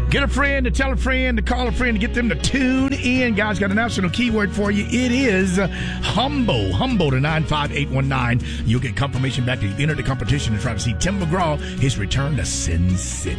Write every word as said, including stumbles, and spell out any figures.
Get a friend to tell a friend to call a friend to get them to tune in. Guys, got a national keyword for you. It is humble. Humble to nine five eight one nine. You'll get confirmation back that you entered the competition and try to see Tim McGraw, his return to Sin City.